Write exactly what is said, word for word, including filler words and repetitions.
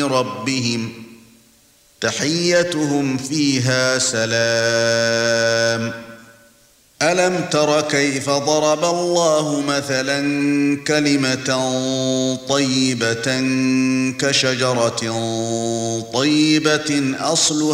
ربهم تحيتهم فيها سلام. ألم تر كيف ضرب الله مثلا كلمة طيبة كشجرة طيبة أصلها